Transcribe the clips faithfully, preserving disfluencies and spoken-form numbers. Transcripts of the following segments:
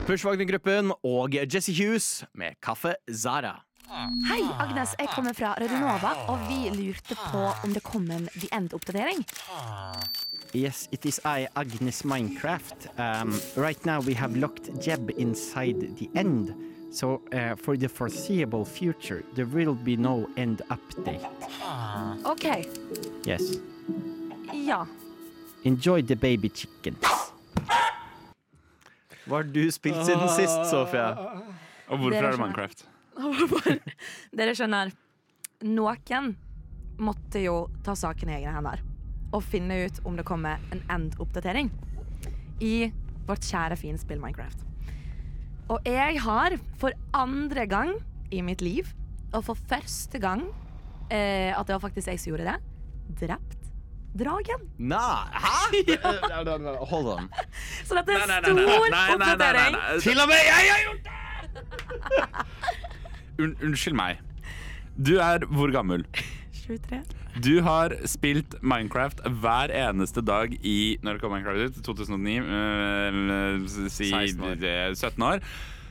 Push Wagner-gruppen og Jesse Hughes med Kaffe Zara. Hei, Agnes. Jeg kommer fra Radio Nova, og vi lurte på om det kom en The End-oppdatering. Yes, it is I, Agnes Minecraft. Um, right now we have locked Jeb inside the end. So uh, for the foreseeable future, there will be no end update. OK. Yes. Ja. Enjoy the baby chickens. Hva har du spilt siden sist, Sofia? Og hvorfor Dere er det skjønner. Minecraft? Dere skjønner, noen måtte jo ta saken i egne hender og finne ut om det kommer en end-oppdatering i vårt kjære fine spill Minecraft. Og jeg har for andre gang i mitt liv, og for første gang eh, at det var faktisk jeg som gjorde det, drept dragen. Nei, hæ? Hold on. Så dette er Nei, en nei, nei, nei, stor nei, nei, nei, oppdatering. nei, nei. Til og med jeg har gjort det! Un unnskyld meg. Du er hvor gammel? tjuetre. Du har spilt Minecraft hver eneste dag i Når kom Minecraft ut? to tusen og ni? øh, si seksten år. øh, sytten år.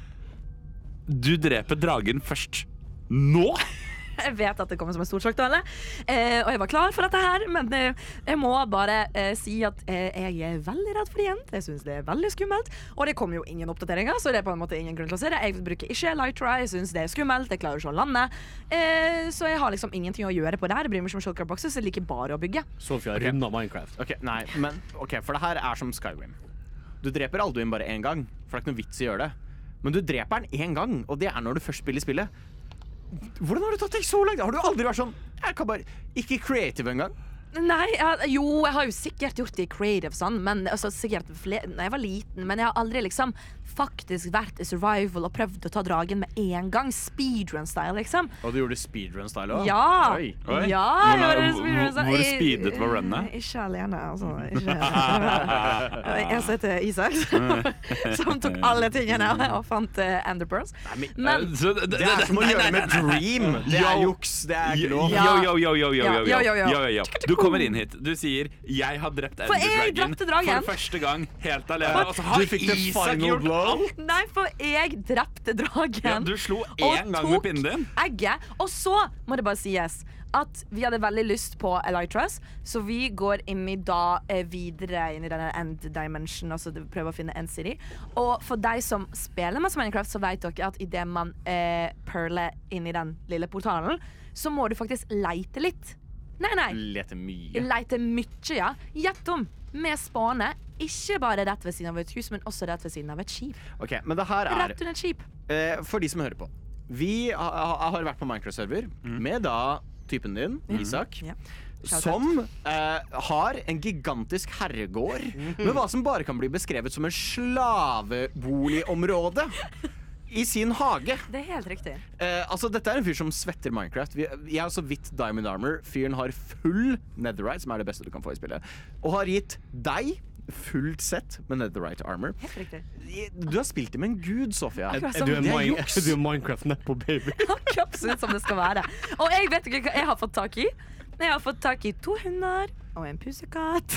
Du dreper dragen først. Nå?! Jeg vet at det kommer som en stor sjokk til alle, eh, og jeg var klar for dette her, men eh, jeg må bare eh, si at eh, jeg er veldig redd for det igjen. Jeg synes det er veldig skummelt, og det kommer jo ingen oppdateringer, så det er på en måte ingen grunn til å se det. Jeg bruker ikke Elytra, jeg synes det er skummelt, jeg klarer ikke å lande, eh, så jeg har liksom ingenting å gjøre på det her. Jeg bryr meg ikke om shulker-bokser, så jeg liker bare å bygge. Sofia Okay. runder Minecraft. Ok, nei, men ok, for det her er som Skyrim. Du dreper Alduin bare en gang, for det er ikke noe vits i å gjøre det. Men du dreper den en gang, og det er når du først spiller spillet. Hvordan har du tatt deg så langt? Har du aldri vært sånn Jeg kan bare Ikke creative engang? Nei, jeg, jo, jeg har jo sikkert gjort det i creative sånn, men altså, sikkert flere, når jeg var liten, men jeg har aldri liksom faktisk vært i survival og prøvd å ta dragen med en gang, speedrun-style, liksom. Og du gjorde speedrun-style også? Ja! Oi. Oi. Ja, Hvor- jeg gjorde hvor- speedrun-style. hvor I- speedet var runnet? eh, Ikke alene, altså. Ikke. En som heter Isak, som tok alle tingene og fant uh, Ender Pearls. Men Øh, så det, Det er som å nei, gjøre nei, med nei, nei. Dream. Det er Yo. juks. Det er ikke lov. Ja. Yo, yo, yo, yo, yo, yo, Ja, yo, yo, yo, yo. yo, yo. Du kommer inn hit. Du sier 'jeg har drept For jeg Ender Dragon' drepte dragen. for første gang helt alene. Og så har Du fikk the Isak final gjort blow. alt. Nei, for jeg drepte dragen. Ja, du slo Og én gang med tok pinnen din. egget. Og så må det bare sies at vi hadde veldig lyst på Elytras, så vi går inn i da eh, videre inn i denne end dimension, altså det- prøver å finne end city. Og for deg som spiller med Minecraft, så vet dere at i det man eh, perler inn i den lille portalen, så må du faktisk leite litt. Nei, nei. Lete mye. Leite mye, ja. Gjett om. Med spane. Ikke bare rett ved siden av et hus, men også rett ved siden av et skip. Ok, men det her er Rett under et skip. eh, for de som hører på. Vi ha, ha, har vært på Minecraft-server med da typen din, Isak. Ja. Shout Som eh, har en gigantisk herregård med hva som bare kan bli beskrevet som en slaveboligområde i sin hage. Det er helt riktig. Eh, altså, dette er en fyr som svetter Minecraft. Vi, jeg har så vidt Diamond Armor. Fyren har full netherite, som er det beste du kan få i spillet. Og har gitt deg fullt sett med netherite armor. Helt riktig. Du har spilt det med en gud, Sofia. Akkurat som- Det er Min- juks. du er Minecraft-neppo, baby. Absolutt som det skal være. Og jeg vet ikke hva jeg har fått tak i. Jeg har fått tak i to hunder og en pusekatt.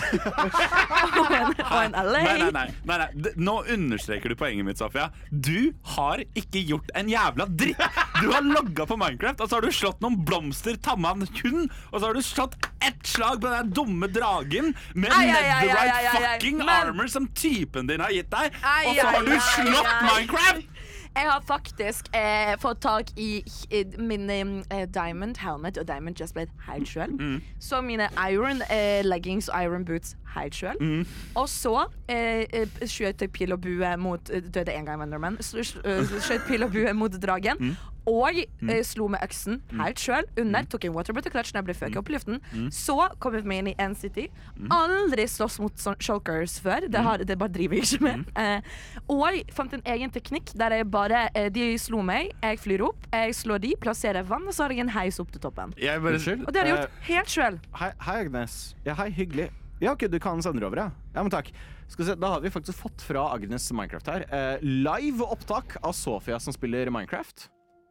og en, og en L A. Nei, nei, nei, nei, nei. D- Nå understreker du poenget mitt, Sofia. Du har ikke gjort en jævla dritt. Du har logga på Minecraft, og så har du slått noen blomster, tamma en hund, og så har du slått ett slag på den dumme dragen med Ai, ai, ai, ai, ai, netherite ai, ai. fucking Men- armor som typen din har gitt deg, Ai, og så ai, har du ai, slått ai. Minecraft! Jeg har faktisk eh, fått tak i eh, min eh, diamond helmet og diamond chestplate helt sjøl. Mm. Så mine iron eh, leggings og iron boots helt sjøl. Mm. Og så eh, eh, skjøt jeg pil og bue mot eh, Døde en gang, Enderman. Så eh, Skjøt pil og bue mot dragen. Mm. Og eh, slo med øksen helt sjøl under. Tok en waterbutter clutch når jeg ble føket opp i luften. Så kom jeg meg inn i End City. Aldri slåss mot sånn shulkers før. Det, har, det bare driver jeg ikke med. Eh, og fant en egen teknikk der jeg bare eh, De slo meg, jeg flyr opp, jeg slår de, plasserer vann, og så har jeg en heis opp til toppen. Jeg bare Unnskyld? Og det har jeg gjort Eh, helt sjøl. hei, hei, Agnes. Ja, hei, hyggelig. Ja, ok, du kan sende over, ja. Ja, men takk. Skal vi se, da har vi faktisk fått fra Agnes Minecraft her. Eh, live opptak av Sofia som spiller Minecraft.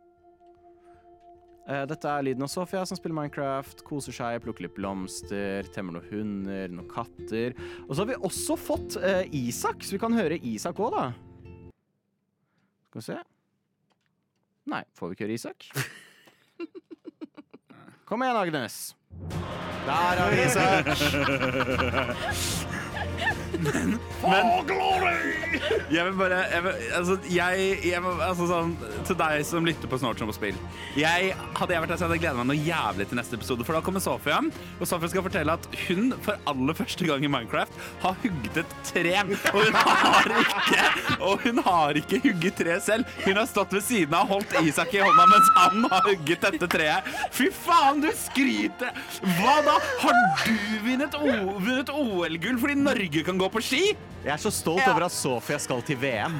Eh, dette er lyden av Sofia som spiller Minecraft, koser seg, plukker litt blomster, temmer noen hunder, noen katter. Og så har vi også fått eh, Isak, så vi kan høre Isak også, da. Skal vi se. Nei, får vi ikke høre Isak? Kom igjen, Agnes. Der har vi Isak. Men jeg vil bare jeg vil, altså, jeg, jeg vil, altså, sånn, til deg som lytter på Snort som på spill. Jeg hadde jeg vært der, så hadde jeg gledet meg noe jævlig til neste episode. For da kommer Sofia, og Sofia skal fortelle at hun for aller første gang i Minecraft har hugget et tre. Og hun har ikke Og hun har ikke hugget tre selv. Hun har stått ved siden av og holdt Isak i hånda mens han har hugget dette treet. Fy faen, du skryter! Hva da? Har du vunnet O- vunnet O L-gull fordi Norge kan gå på ski? Jeg er så stolt Ja. over at Sofia skal til V M.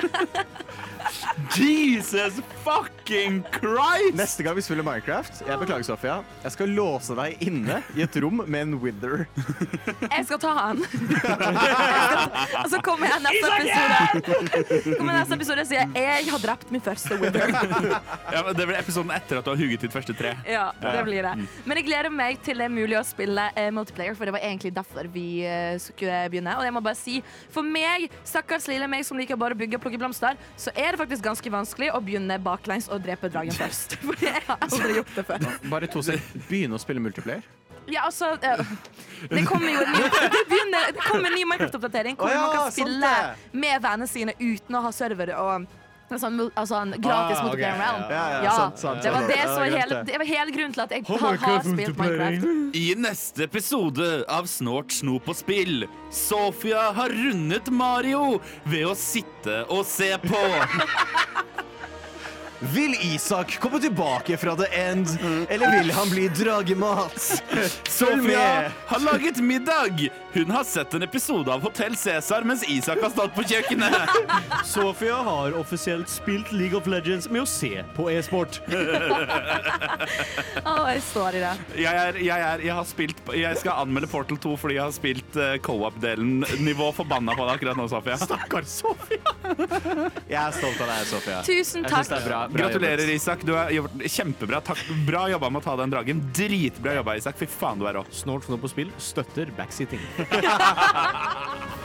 Jesus fucking Christ! Neste gang vi spiller Minecraft, jeg beklager Sofia, jeg skal låse deg inne i et rom med en wither. Jeg skal ta han. Og så kommer jeg neste episode Kommer neste episode og sier jeg har drept min første wither. Ja, men det blir episoden etter at du har hugget ditt første tre. Ja, det blir det. Men jeg gleder meg til det er mulig å spille eh, multiplayer, for det var egentlig derfor vi eh, skulle begynne. Og jeg må bare si, for meg, stakkars lille meg som liker bare å bygge og plukke blomster, så er det faktisk ganske vanskelig å begynne baklengs og drepe dragen først. For jeg har aldri gjort det før. Bare to sek. Begynne å spille multiplayer. Ja, altså eh, Det kommer jo en ny, det begynner, det kommer en ny Minecraft-oppdatering hvor Å ja, man kan sant spille det. med vennene sine uten å ha server og sånn, mul- altså en gratis Ah, ok, multiplayer ja, realm. ja, ja, sant, sant, det var sant. det Ja, som var jeg hele, glemte. det var hele grunnen til at jeg har, har spilt Minecraft. I neste episode av Snort snop og spill, Sofia har rundet Mario ved å sitte og se på. Vil Isak komme tilbake fra The End, eller vil han bli dragemat? Følg Sofia med! har laget middag. Hun har sett en episode av Hotell Cæsar mens Isak har stått på kjøkkenet. Sofia har offisielt spilt League of Legends med å se på e-sport. Å, jeg står i det. Jeg, er, jeg, er, jeg, har spilt, jeg skal anmelde Portal to fordi jeg har spilt uh, co-op-delen. Nivå forbanna på det akkurat nå, Sofia. Stakkars Sofia! Jeg er stolt av deg, Sofia. Tusen Jeg takk. synes det er bra. bra Gratulerer, jobbet. Isak. Du har gjort kjempebra. Takk. Bra jobba med å ta den dragen. Dritbra jobba, Isak. Fy faen, du er rå. Snort nå på spill støtter backseating.